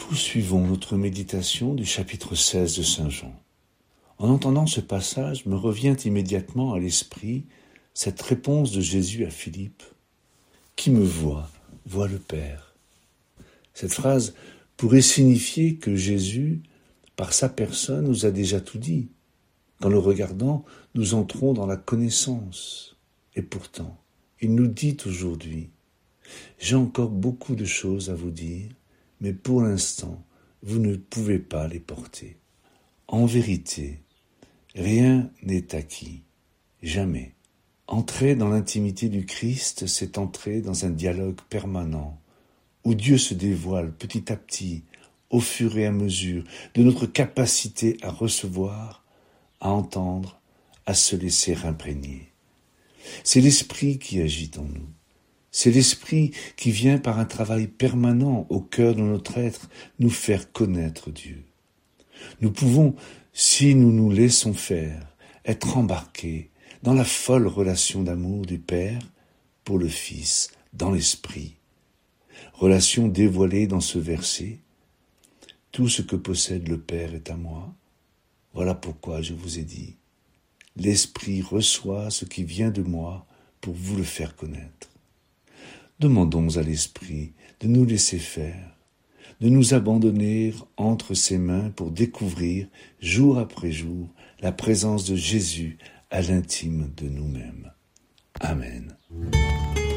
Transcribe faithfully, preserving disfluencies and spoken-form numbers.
poursuivons notre méditation du chapitre seize de Saint Jean. En entendant ce passage, me revient immédiatement à l'esprit cette réponse de Jésus à Philippe. « Qui me voit, voit le Père ». Cette phrase pourrait signifier que Jésus, par sa personne, nous a déjà tout dit. Qu'en le regardant, nous entrons dans la connaissance. Et pourtant, il nous dit aujourd'hui « J'ai encore beaucoup de choses à vous dire, mais pour l'instant, vous ne pouvez pas les porter. » En vérité, rien n'est acquis, jamais. Entrer dans l'intimité du Christ, c'est entrer dans un dialogue permanent, où Dieu se dévoile petit à petit, au fur et à mesure de notre capacité à recevoir, à entendre, à se laisser imprégner. C'est l'Esprit qui agit en nous. C'est l'Esprit qui vient par un travail permanent au cœur de notre être nous faire connaître Dieu. Nous pouvons, si nous nous laissons faire, être embarqués dans la folle relation d'amour du Père pour le Fils dans l'Esprit. Relation dévoilée dans ce verset. Tout ce que possède le Père est à moi. Voilà pourquoi je vous ai dit, l'Esprit reçoit ce qui vient de moi pour vous le faire connaître. Demandons à l'Esprit de nous laisser faire, de nous abandonner entre ses mains pour découvrir, jour après jour, la présence de Jésus à l'intime de nous-mêmes. Amen.